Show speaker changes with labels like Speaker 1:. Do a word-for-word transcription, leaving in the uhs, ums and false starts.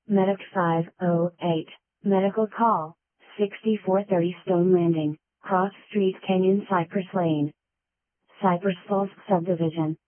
Speaker 1: Medic five oh eight, medical call, sixty-four thirty Stone Landing, Cross Street Canyon Cypress Lane. Cypress Falls Subdivision.